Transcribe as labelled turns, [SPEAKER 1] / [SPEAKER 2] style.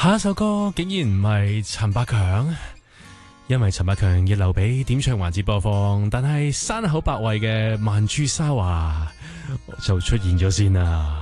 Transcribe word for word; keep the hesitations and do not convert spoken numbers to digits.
[SPEAKER 1] 下一首歌竟然唔係陳百強，因為陳百強要留俾點唱環節播放，但係山口百惠嘅《曼珠沙華》就出現咗先啦。